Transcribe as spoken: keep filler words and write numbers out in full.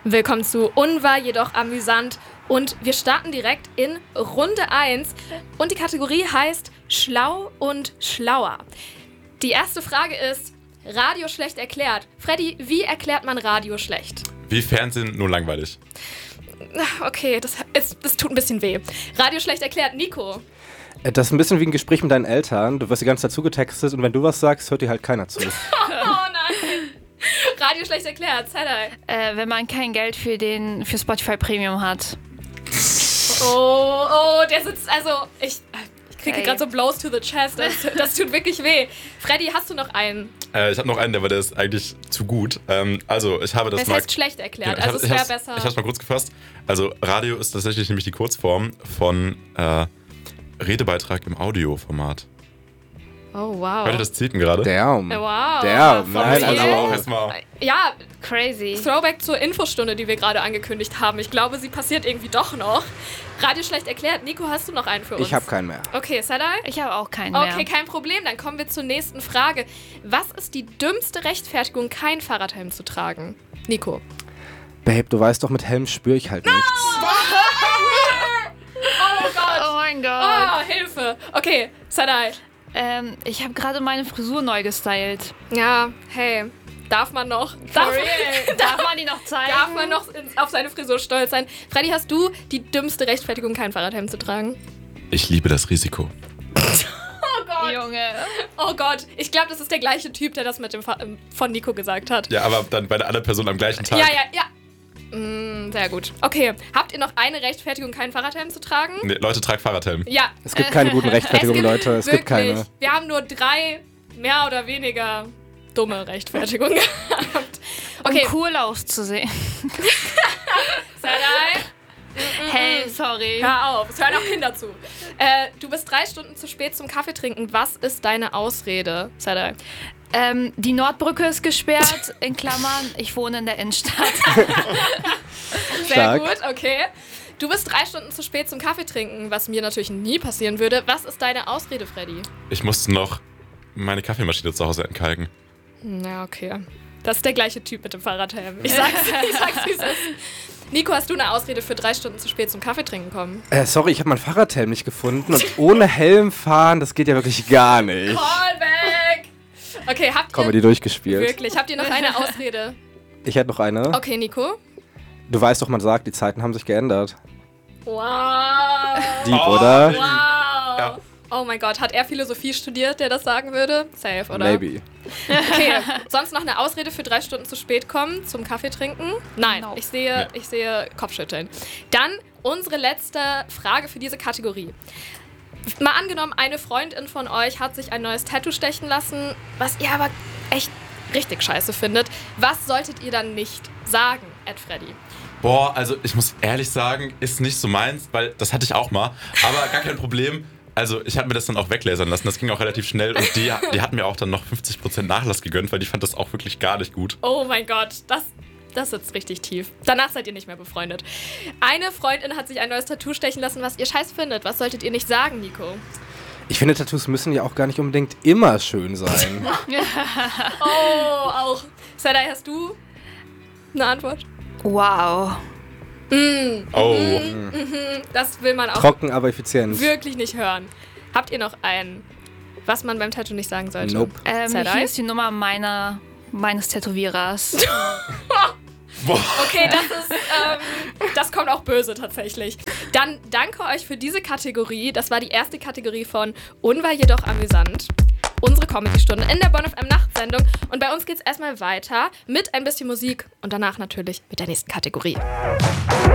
Willkommen zu Unwahr, jedoch amüsant. Und wir starten direkt in Runde eins. Und die Kategorie heißt Schlau und Schlauer. Die erste Frage ist, Radio schlecht erklärt. Freddy, wie erklärt man Radio schlecht? Wie Fernsehen, nur langweilig. Okay, das, ist, das tut ein bisschen weh. Radio schlecht erklärt. Nico? Das ist ein bisschen wie ein Gespräch mit deinen Eltern. Du wirst die ganze Zeit zugetextet und wenn du was sagst, hört dir halt keiner zu. Oh nein. Radio schlecht erklärt. Zedai. Äh, wenn man kein Geld für, den, für Spotify Premium hat. Oh, oh, der sitzt, also, ich, ich kriege Hey. gerade so Blows to the chest, das, das tut wirklich weh. Freddy, hast du noch einen? Äh, ich habe noch einen, aber der ist eigentlich zu gut. Ähm, also, ich habe das, Das mal... heißt schlecht erklärt, Genau, ich also hab- es wäre ich hab's- besser. Ich habe es mal kurz gefasst. Also, Radio ist tatsächlich nämlich die Kurzform von äh, Redebeitrag im Audioformat. Oh, wow. Hört ihr das Zeten gerade? Damn. Wow. Damn, Von nein, mir? Also also- aber auch erstmal... Ja, Crazy. Throwback zur Infostunde, die wir gerade angekündigt haben. Ich glaube, sie passiert irgendwie doch noch. Radio schlecht erklärt. Nico, hast du noch einen für uns? Ich habe keinen mehr. Okay, Sadai? Ich habe auch keinen mehr. Okay, kein Problem. Dann kommen wir zur nächsten Frage. Was ist die dümmste Rechtfertigung, kein Fahrradhelm zu tragen? Nico. Babe, du weißt doch, mit Helm spüre ich halt nichts. Oh Gott. Oh mein Gott. Oh, Hilfe. Okay, Sadai. Ähm, ich habe gerade meine Frisur neu gestylt. Ja, hey, darf man noch? Darf, Darf man die noch zeigen? darf man noch in, auf seine Frisur stolz sein? Freddy, hast du die dümmste Rechtfertigung, kein Fahrradhelm zu tragen? Ich liebe das Risiko. Oh Gott. Junge. Oh Gott. Ich glaube, das ist der gleiche Typ, der das mit dem Fa- ähm, von Nico gesagt hat. Ja, aber dann bei der anderen Person am gleichen Tag. Ja, ja, ja. Mm, sehr gut. Okay, habt ihr noch eine Rechtfertigung, keinen Fahrradhelm zu tragen? Nee, Leute, tragt Fahrradhelm. Ja. Es gibt keine guten Rechtfertigungen, Leute. Es gibt wirklich, keine. Wir haben nur drei mehr oder weniger dumme Rechtfertigungen gehabt. Okay, Um cool auszusehen. Sadai, Hey, sorry. hör auf. Es hören auch Kinder zu. Äh, du bist drei Stunden zu spät zum Kaffee trinken. Was ist deine Ausrede, Sadai? Ähm, die Nordbrücke ist gesperrt, in Klammern, ich wohne in der Innenstadt. Sehr Stark. gut, okay. Du bist drei Stunden zu spät zum Kaffee trinken, was mir natürlich nie passieren würde. Was ist deine Ausrede, Freddy? Ich musste noch meine Kaffeemaschine zu Hause entkalken. Na, okay. Das ist der gleiche Typ mit dem Fahrradhelm. Ich sag's, ich sag's wie es ist. Nico, hast du eine Ausrede für drei Stunden zu spät zum Kaffee trinken kommen? Äh, sorry, ich habe meinen Fahrradhelm nicht gefunden und ohne Helm fahren, das geht ja wirklich gar nicht. Callback! Okay, habt ihr... Comedy durchgespielt. Wirklich, habt ihr noch eine Ausrede? Ich hätte noch eine. Okay, Nico. Du weißt doch, man sagt, die Zeiten haben sich geändert. Wow! Deep, Oh. oder? Wow! Ja. Oh mein Gott, hat er Philosophie studiert, der das sagen würde? Safe, oder? Maybe. Okay, sonst noch eine Ausrede für drei Stunden zu spät kommen zum Kaffee trinken? Nein, No. ich sehe, ich sehe Kopfschütteln. Dann unsere letzte Frage für diese Kategorie. Mal angenommen, eine Freundin von euch hat sich ein neues Tattoo stechen lassen, was ihr aber echt richtig scheiße findet. Was solltet ihr dann nicht sagen, Ed Freddy? Boah, also ich muss ehrlich sagen, ist nicht so meins, weil das hatte ich auch mal. Aber gar kein Problem. Also ich habe mir das dann auch weglasern lassen. Das ging auch relativ schnell. Und die, die hat mir auch dann noch fünfzig Prozent Nachlass gegönnt, weil die fand das auch wirklich gar nicht gut. Oh mein Gott, das, das sitzt richtig tief. Danach seid ihr nicht mehr befreundet. Eine Freundin hat sich ein neues Tattoo stechen lassen, was ihr scheiß findet. Was solltet ihr nicht sagen, Nico? Ich finde, Tattoos müssen ja auch gar nicht unbedingt immer schön sein. Oh, auch. Sadai, hast du eine Antwort? Wow. Mm, Oh. das will man auch Trocken, aber effizient. wirklich nicht hören. Habt ihr noch einen, was man beim Tattoo nicht sagen sollte? Nope. Ähm, Sadai? hier ist die Nummer meiner, meines Tätowierers. Boah. Okay, das ist, ähm, das kommt auch böse tatsächlich. Dann danke euch für diese Kategorie. Das war die erste Kategorie von Unwahr, jedoch amüsant. Unsere Comedy-Stunde in der Bonn F M Nachtsendung. Und bei uns geht's erstmal weiter mit ein bisschen Musik und danach natürlich mit der nächsten Kategorie.